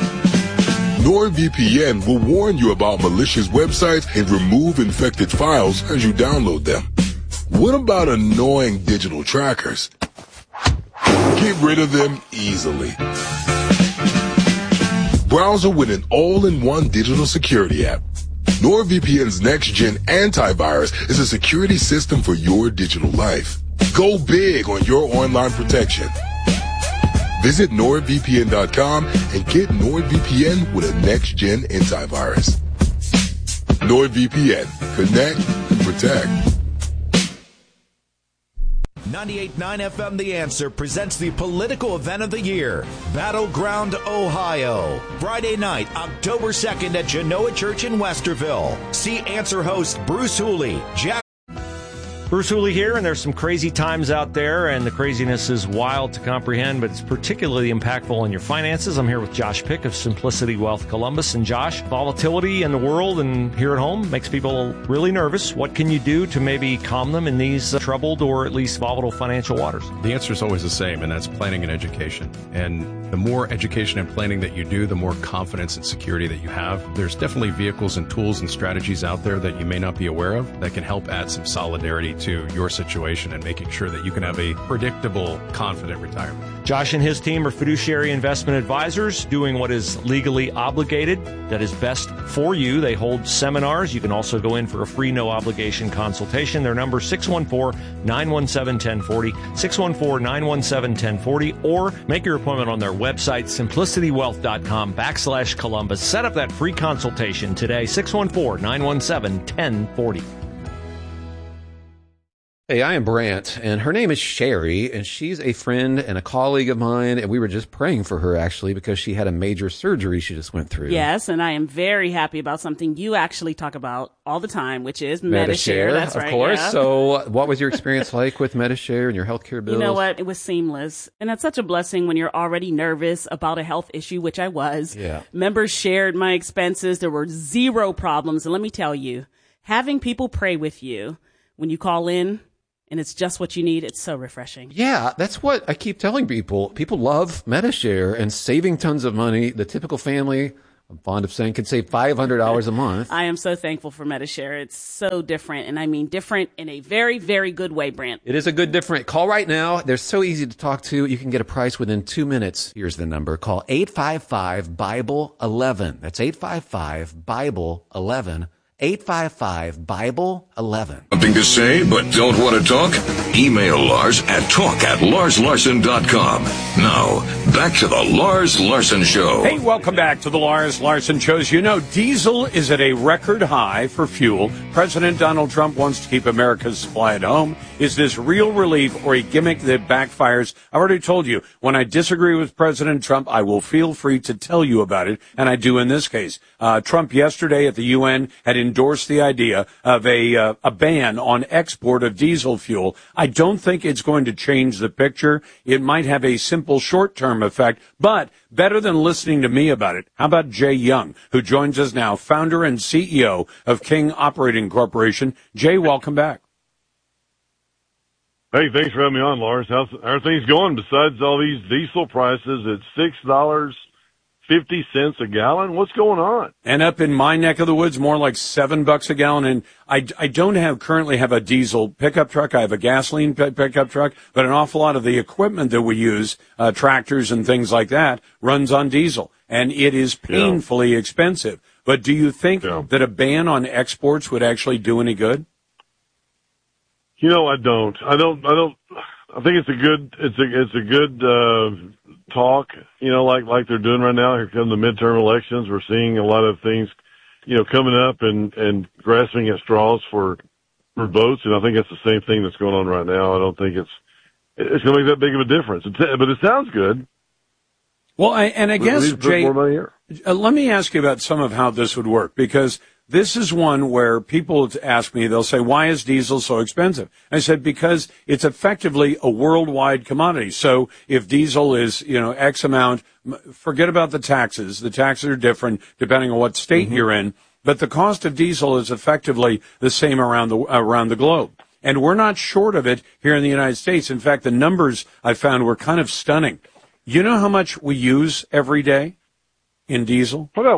NordVPN will warn you about malicious websites and remove infected files as you download them. What about annoying digital trackers? Get rid of them easily. Browser with an all-in-one digital security app. NordVPN's next-gen antivirus is a security system for your digital life. Go big on your online protection. Visit NordVPN.com and get NordVPN with a next-gen antivirus. NordVPN. Connect and protect. 98.9 FM The Answer presents the political event of the year, Battleground, Ohio. Friday night, October 2nd at Genoa Church in Westerville. See Answer host Bruce Hooley, Bruce Hooley here, and there's some crazy times out there, and the craziness is wild to comprehend, but it's particularly impactful on your finances. I'm here with Josh Pick of Simplicity Wealth Columbus. And Josh, volatility in the world and here at home makes people really nervous. What can you do to maybe calm them in these troubled or at least volatile financial waters? The answer is always the same, and that's planning and education. And the more education and planning that you do, the more confidence and security that you have. There's definitely vehicles and tools and strategies out there that you may not be aware of that can help add some solidarity to your situation and making sure that you can have a predictable, confident retirement. Josh and his team are fiduciary investment advisors doing what is legally obligated, that is best for you. They hold seminars. You can also go in for a free, no-obligation consultation. Their number is 614-917-1040, 614-917-1040, or make your appointment on their website, simplicitywealth.com/Columbus. Set up that free consultation today, 614-917-1040. Hey, I am Brant, and her name is Sherry, and she's a friend and a colleague of mine, and we were just praying for her, actually, because she had a major surgery she just went through. Yes, and I am very happy about something you actually talk about all the time, which is Medi-Share. That's right. Of course. Yeah. So what was your experience like with Medi-Share and your healthcare bills? You know what? It was seamless. And that's such a blessing when you're already nervous about a health issue, which I was. Yeah. Members shared my expenses. There were zero problems. And let me tell you, having people pray with you when you call in, and it's just what you need, it's so refreshing. Yeah, that's what I keep telling people. People love Medi-Share and saving tons of money. The typical family, I'm fond of saying, can save $500 a month. I am so thankful for Medi-Share. It's so different, and I mean different in a very, very good way, Brent. It is a good different. Call right now. They're so easy to talk to. You can get a price within 2 minutes. Here's the number. Call 855-BIBLE-11. That's 855-BIBLE-11. 855-BIBLE-11. Something to say but don't want to talk? Email Lars at talk@LarsLarson.com. Now, back to the Lars Larson Show. Hey, welcome back to the Lars Larson Show. As you know, diesel is at a record high for fuel. President Donald Trump wants to keep America's supply at home. Is this real relief or a gimmick that backfires? I already told you, when I disagree with President Trump, I will feel free to tell you about it, and I do in this case. Trump yesterday at the UN had endorsed the idea of a ban on export of diesel fuel. I don't think it's going to change the picture. It might have a simple short-term effect, but better than listening to me about it. How about Jay Young, who joins us now, founder and CEO of King Operating Corporation. Jay, welcome back. Hey, thanks for having me on, Lars. How are things going besides all these diesel prices at $6.50 a gallon? What's going on? And up in my neck of the woods, more like $7 a gallon. And I don't currently have a diesel pickup truck. I have a gasoline pickup truck, but an awful lot of the equipment that we use, tractors and things like that, runs on diesel. And it is painfully expensive. But do you think that a ban on exports would actually do any good? You know, I don't. I think it's a good talk, you know, like they're doing right now. Here come the midterm elections. We're seeing a lot of things, you know, coming up and grasping at straws for votes. And I think that's the same thing that's going on right now. I don't think it's going to make that big of a difference. But it sounds good. Well, I guess, Jay, let me ask you about some of how this would work, because this is one where people ask me, they'll say, why is diesel so expensive? I said, because it's effectively a worldwide commodity. So if diesel is, you know, X amount, forget about the taxes. The taxes are different depending on what state you're in, but the cost of diesel is effectively the same around the globe. And we're not short of it here in the United States. In fact, the numbers I found were kind of stunning. You know how much we use every day in diesel? About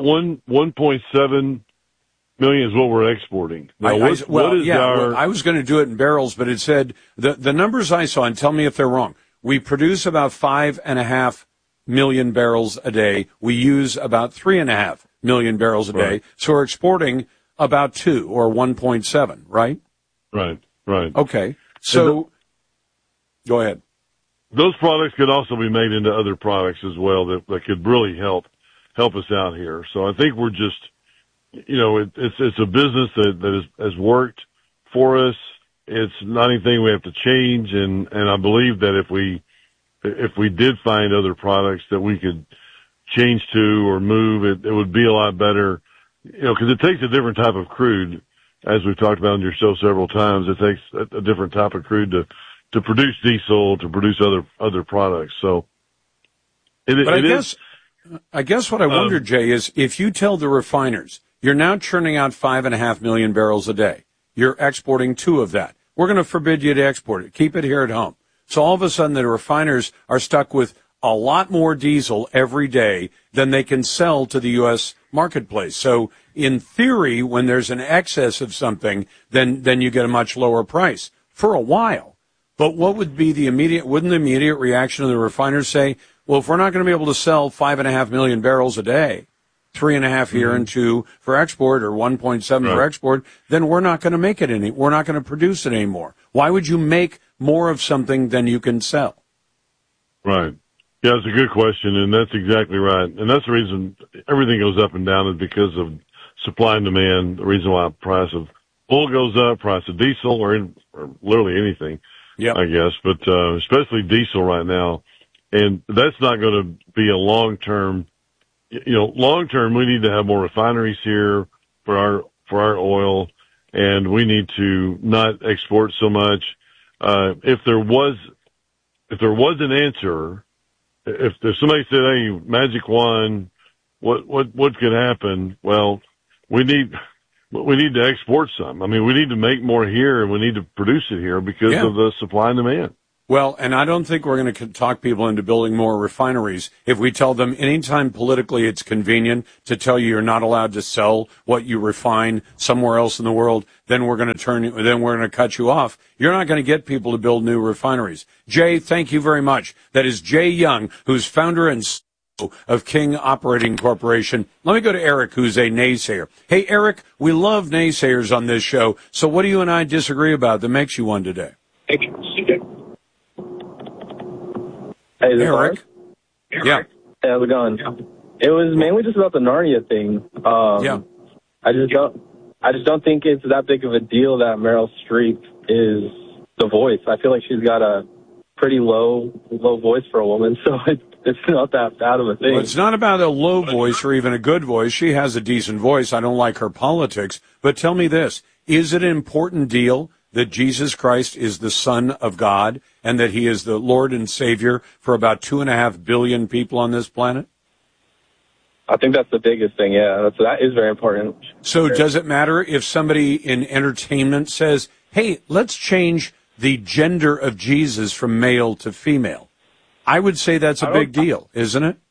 1.7 million is what we're exporting. Now, I was going to do it in barrels, but it said the numbers I saw, and tell me if they're wrong. We produce about 5.5 million barrels a day. We use about 3.5 million barrels a day. So we're exporting about 2 or 1.7, right? Right. Okay. So go ahead. Those products could also be made into other products as well that could really help us out here. So I think we're just, you know, it's a business that has worked for us. It's not anything we have to change, and I believe that if we did find other products that we could change to or move, it would be a lot better, you know, because it takes a different type of crude, as we've talked about on your show several times. It takes a different type of crude to produce diesel, to produce other products. So I guess what I wonder, Jay, is if you tell the refiners, you're now churning out 5.5 million barrels a day. You're exporting 2 of that. We're going to forbid you to export it. Keep it here at home. So all of a sudden the refiners are stuck with a lot more diesel every day than they can sell to the U.S. marketplace. So in theory, when there's an excess of something, then you get a much lower price. for a while. But what would be wouldn't the immediate reaction of the refiners say, well, if we're not going to be able to sell 5.5 million barrels a day, 3.5 here and 2 for export, or 1.7 for export, then we're not going to make it we're not going to produce it anymore. Why would you make more of something than you can sell? Right. Yeah, it's a good question, and that's exactly right. And that's the reason everything goes up and down is because of supply and demand. The reason why the price of oil goes up, price of diesel, or literally anything, I guess, but especially diesel right now. And that's not going to be a long-term. Long-term, we need to have more refineries here for our oil, and we need to not export so much. If there was an answer, if somebody said, "Hey, magic wand, what could happen?" Well, we need to export some. I mean, we need to make more here, and we need to produce it here because of the supply and demand. Well, and I don't think we're going to talk people into building more refineries if we tell them anytime politically it's convenient to tell you you're not allowed to sell what you refine somewhere else in the world. Then we're going to cut you off. You're not going to get people to build new refineries. Jay, thank you very much. That is Jay Young, who's founder and CEO of King Operating Corporation. Let me go to Eric, who's a naysayer. Hey, Eric, we love naysayers on this show. So what do you and I disagree about that makes you one today? Hey, Eric. Yeah. Hey, how's it going? It was mainly just about the Narnia thing. I just don't think it's that big of a deal that Meryl Streep is the voice. I feel like she's got a pretty low voice for a woman, so it's not that bad of a thing. Well, it's not about a low voice or even a good voice. She has a decent voice. I don't like her politics. But tell me this. Is it an important deal that Jesus Christ is the Son of God and that he is the Lord and Savior for about 2.5 billion people on this planet? I think that's the biggest thing, yeah. That is very important. So does it matter if somebody in entertainment says, hey, let's change the gender of Jesus from male to female? I would say that's a big deal, isn't it?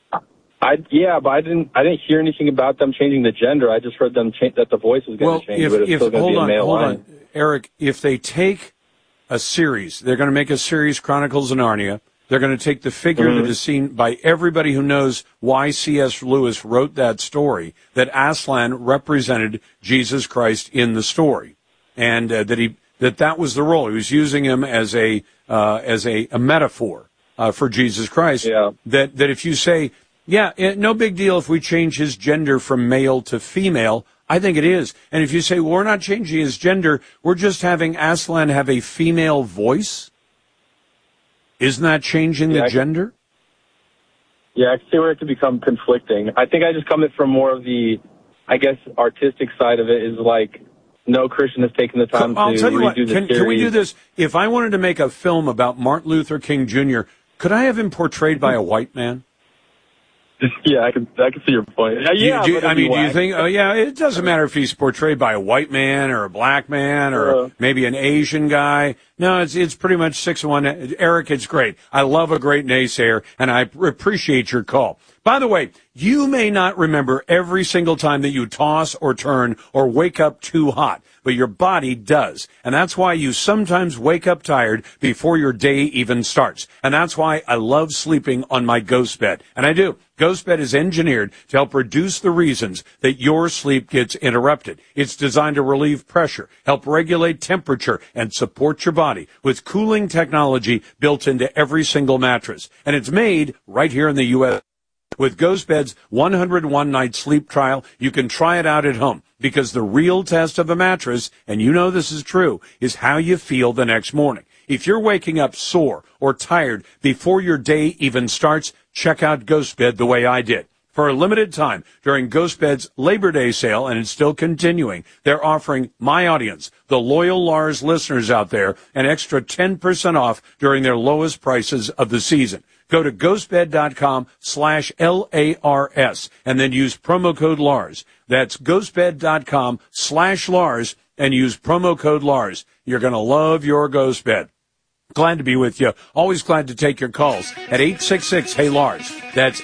Yeah, but I didn't hear anything about them changing the gender. I just heard them that the voice was going to change, but it's still going to be a male line. Hold on, Eric. If they take a series, they're going to make a series, Chronicles of Narnia. They're going to take the figure that is seen by everybody who knows why C.S. Lewis wrote that story, that Aslan represented Jesus Christ in the story, and that was the role. He was using him as a metaphor for Jesus Christ. Yeah. That if you say, yeah, no big deal if we change his gender from male to female, I think it is. And if you say, well, we're not changing his gender, we're just having Aslan have a female voice, isn't that changing the gender? Yeah, I can see where it could become conflicting. I think I just come from more of the, I guess, artistic side of it is like, no Christian has taken the time to redo the series. Can we do this? If I wanted to make a film about Martin Luther King Jr., could I have him portrayed by a white man? Yeah, I can see your point. Yeah, do you think? Oh, yeah, it doesn't matter if he's portrayed by a white man or a black man or maybe an Asian guy. No, it's pretty much 6-1. Eric, it's great. I love a great naysayer, and I appreciate your call. By the way, you may not remember every single time that you toss or turn or wake up too hot, but your body does. And that's why you sometimes wake up tired before your day even starts. And that's why I love sleeping on my Ghost Bed. And I do. Ghost Bed is engineered to help reduce the reasons that your sleep gets interrupted. It's designed to relieve pressure, help regulate temperature, and support your body with cooling technology built into every single mattress. And it's made right here in the U.S. With Ghost Bed's 101-night sleep trial, you can try it out at home because the real test of a mattress, and you know this is true, is how you feel the next morning. If you're waking up sore or tired before your day even starts, check out Ghost Bed the way I did. For a limited time during Ghost Bed's Labor Day sale, and it's still continuing, they're offering my audience, the loyal Lars listeners out there, an extra 10% off during their lowest prices of the season. Go to ghostbed.com/LARS and then use promo code Lars. That's ghostbed.com/Lars and use promo code Lars. You're going to love your Ghost Bed. Glad to be with you. Always glad to take your calls at 866-HEY-LARS. That's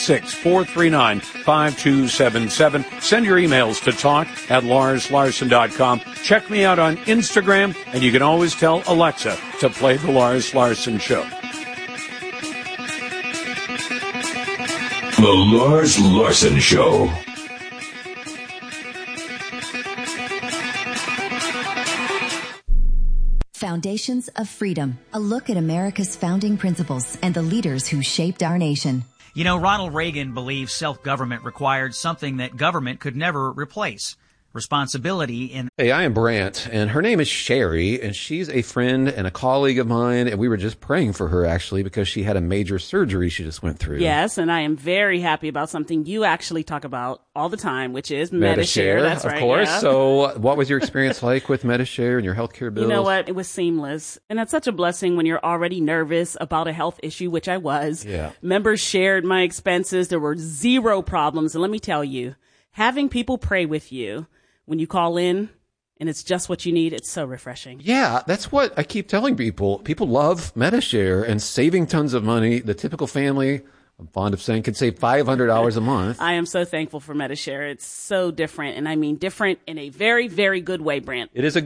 866-439-5277. Send your emails to talk@LarsLarson.com. Check me out on Instagram, and you can always tell Alexa to play The Lars Larson Show. The Lars Larson Show. Foundations of Freedom, a look at America's founding principles and the leaders who shaped our nation. You know, Ronald Reagan believed self-government required something that government could never replace. Responsibility in... Hey, I am Brant, and her name is Sherry, and she's a friend and a colleague of mine, and we were just praying for her, actually, because she had a major surgery she just went through. Yes, and I am very happy about something you actually talk about all the time, which is Medi-Share. That's right. Of course. Yeah. So what was your experience like with Medi-Share and your healthcare bills? You know what? It was seamless. And that's such a blessing when you're already nervous about a health issue, which I was. Yeah. Members shared my expenses. There were zero problems. And let me tell you, having people pray with you when you call in and it's just what you need, it's so refreshing. Yeah, that's what I keep telling people. People love Medi-Share and saving tons of money. The typical family, I'm fond of saying, could save $500 a month. I am so thankful for Medi-Share. It's so different. And I mean different in a very, very good way, Brant. It is a